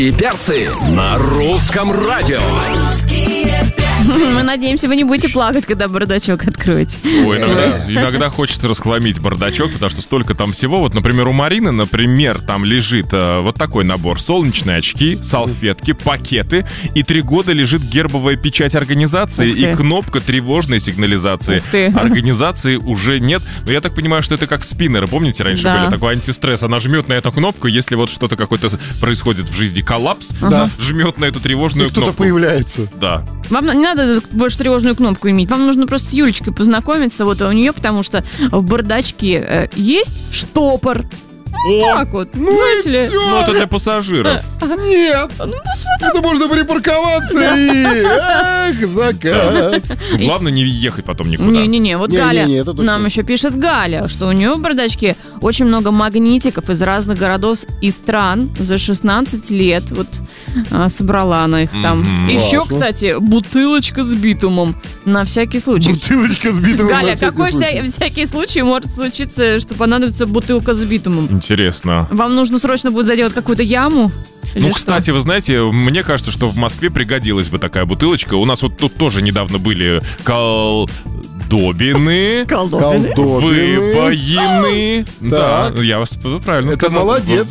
И перцы на русском радио. Мы надеемся, вы не будете плакать, когда бардачок откроете. Ой, иногда хочется расхламить бардачок, потому что столько там всего. Вот, например, у Марины, там лежит вот такой набор: солнечные очки, салфетки, пакеты. И 3 года лежит гербовая печать организации и кнопка тревожной сигнализации. Организации уже нет. Но я так понимаю, что это как спиннеры. Помните, раньше были такой антистресс? Она жмет на эту кнопку, если вот что-то какое-то происходит в жизни, коллапс, жмет на эту тревожную кнопку. Кто-то появляется. Да. Вам не надо больше тревожную кнопку иметь. Вам нужно просто с Юлечкой познакомиться вот у нее, потому что в бардачке есть штопор. Так вот, знаете ли. Ну, это для пассажиров. Нет, это можно припарковаться и... закат. Главное не ехать потом никуда. Не-не-не, вот Галя нам еще пишет Галя, что у нее в бардачке очень много магнитиков из разных городов и стран за 16 лет. Вот собрала она их там. Еще, кстати, бутылочка с битумом на всякий случай. Бутылочка с битумом. Галя, какой всякий случай может случиться, что понадобится бутылка с битумом? Интересно. Вам нужно срочно будет заделать какую-то яму? Ну, кстати, вы знаете, мне кажется, что в Москве пригодилась бы такая бутылочка. У нас вот тут тоже недавно были колдобины, выбоины. Да, я вас правильно сказал. Молодец.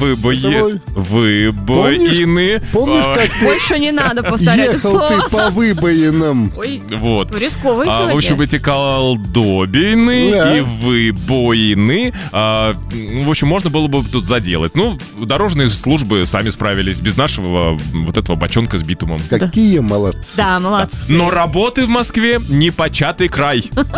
Выбоины. Помнишь, как больше не надо повторять это слово. ехал ты по выбоинам? Ой, вот. Рисковый сегодня. В общем, эти колдобины и выбоины, в общем, можно было бы тут заделать. Ну, дорожные службы сами справились без нашего вот этого бочонка с битумом. Какие молодцы. Да, молодцы. Но работы в Москве непочатый край.